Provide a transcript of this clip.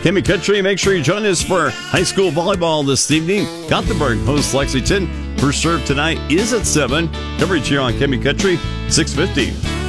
Kemi Country, make sure you join us for high school volleyball this evening. Gothenburg hosts Lexington. First serve tonight is at 7. Coverage here on Kemi Country, 650.